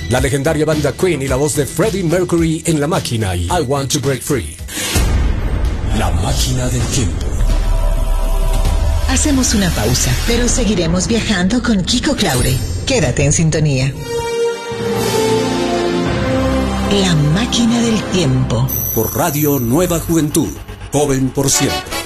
la legendaria banda Queen y la voz de Freddie Mercury en La Máquina y I Want to Break Free. La Máquina del Tiempo. Hacemos una pausa, pero seguiremos viajando con Kiko Claure. Quédate en sintonía. La Máquina del Tiempo. Por Radio Nueva Juventud. Joven por siempre.